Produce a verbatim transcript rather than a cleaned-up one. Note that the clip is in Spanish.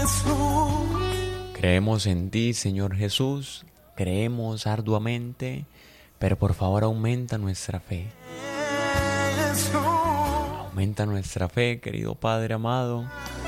Creemos en ti, Señor Jesús, creemos arduamente, pero por favor aumenta nuestra fe. Aumenta nuestra fe, querido Padre amado.